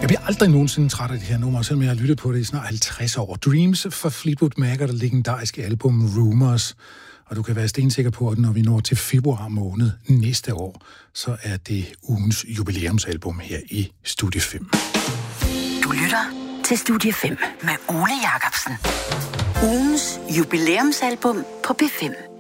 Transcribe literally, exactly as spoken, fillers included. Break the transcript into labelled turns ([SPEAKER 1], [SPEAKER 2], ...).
[SPEAKER 1] Jeg bliver aldrig nogensinde træt af det her nummer, selvom jeg har lyttet på det i snart halvtreds år. Dreams fra Fleetwood Mac og det legendariske album Rumours. Og du kan være stensikker på, at når vi når til februar måned næste år, så er det ugens jubilæumsalbum her i Studie fem.
[SPEAKER 2] Du lytter til Studie fem med Ole Jacobsen. Ugens jubilæumsalbum på B fem.